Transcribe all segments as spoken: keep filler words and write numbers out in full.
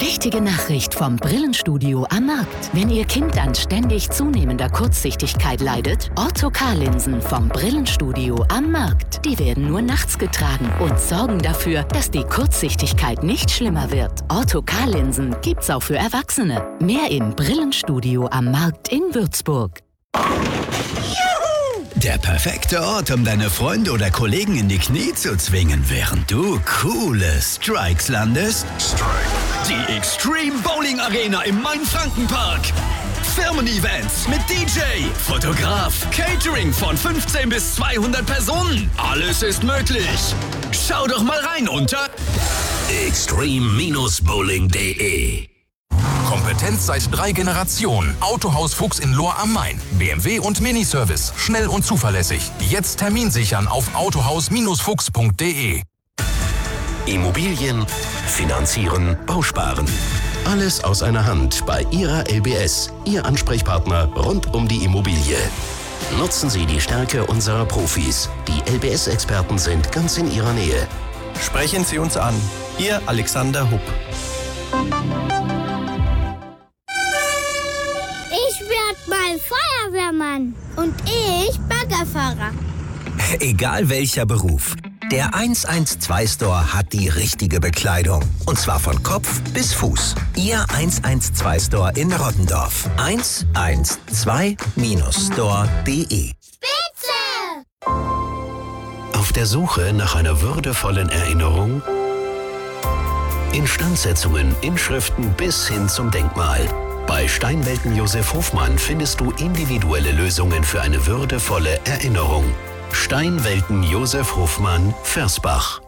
Wichtige Nachricht vom Brillenstudio am Markt. Wenn Ihr Kind an ständig zunehmender Kurzsichtigkeit leidet, Ortho-K-Linsen vom Brillenstudio am Markt. Die werden nur nachts getragen und sorgen dafür, dass die Kurzsichtigkeit nicht schlimmer wird. Ortho-K-Linsen gibt's auch für Erwachsene. Mehr im Brillenstudio am Markt in Würzburg. Der perfekte Ort, um deine Freunde oder Kollegen in die Knie zu zwingen, während du coole Strikes landest? Die Extreme Bowling Arena im Main-Franken-Park. Firmen-Events mit D J, Fotograf, Catering von fünfzehn bis zweihundert Personen. Alles ist möglich. Schau doch mal rein unter extreme bowling punkt de. Kompetenz seit drei Generationen. Autohaus Fuchs in Lohr am Main. B M W und Miniservice. Schnell und zuverlässig. Jetzt Termin sichern auf autohaus fuchs punkt de. Immobilien, finanzieren, Bausparen. Alles aus einer Hand bei Ihrer L B S. Ihr Ansprechpartner rund um die Immobilie. Nutzen Sie die Stärke unserer Profis. Die L B S-Experten sind ganz in Ihrer Nähe. Sprechen Sie uns an. Ihr Alexander Hupp. Ich werd mal Feuerwehrmann. Und ich Baggerfahrer. Egal welcher Beruf. Der hundertzwölf-Store hat die richtige Bekleidung. Und zwar von Kopf bis Fuß. Ihr hundertzwölf-Store in Rottendorf. hundertzwölf Store punkt de. Spitze! Auf der Suche nach einer würdevollen Erinnerung? Instandsetzungen, Inschriften bis hin zum Denkmal. Bei Steinwelten Josef Hofmann findest du individuelle Lösungen für eine würdevolle Erinnerung. Steinwelten Josef Hofmann, Versbach.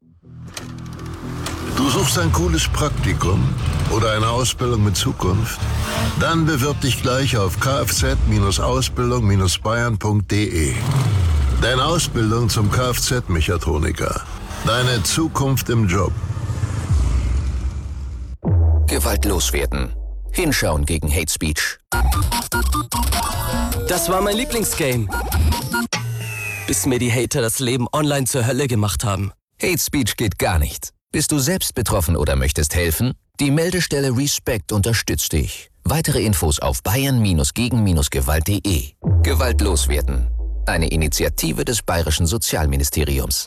Du suchst ein cooles Praktikum oder eine Ausbildung mit Zukunft? Dann bewirb dich gleich auf kfz Ausbildung bayern punkt de. Deine Ausbildung zum Kfz-Mechatroniker. Deine Zukunft im Job. Gewaltlos werden. Hinschauen gegen Hate Speech. Das war mein Lieblingsgame. Bis mir die Hater das Leben online zur Hölle gemacht haben. Hate Speech geht gar nicht. Bist du selbst betroffen oder möchtest helfen? Die Meldestelle Respect unterstützt dich. Weitere Infos auf bayern gegen gewalt punkt de. Gewaltlos werden. Eine Initiative des Bayerischen Sozialministeriums.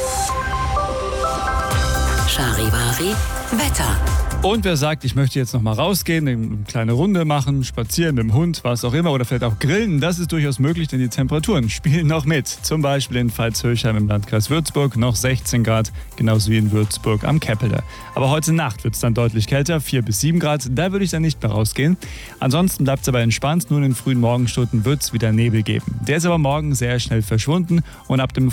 Charivari Wetter. Und wer sagt, ich möchte jetzt noch mal rausgehen, eine kleine Runde machen, spazieren mit dem Hund, was auch immer, oder vielleicht auch grillen, das ist durchaus möglich, denn die Temperaturen spielen noch mit. Zum Beispiel in Pfalz-Höchheim im Landkreis Würzburg noch sechzehn Grad, genauso wie in Würzburg am Keppele. Aber heute Nacht wird es dann deutlich kälter, vier bis sieben Grad, da würde ich dann nicht mehr rausgehen. Ansonsten bleibt es aber entspannt, nur in den frühen Morgenstunden wird es wieder Nebel geben. Der ist aber morgen sehr schnell verschwunden und ab dem